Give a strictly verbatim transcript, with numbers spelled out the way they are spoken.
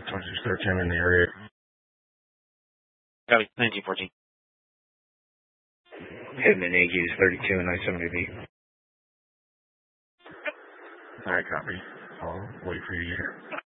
twenty-six thirteen in the area. Copy, nineteen fourteen. Hitman A Qs thirty-two and nine seventy B. Alright, copy. I'll wait for you here.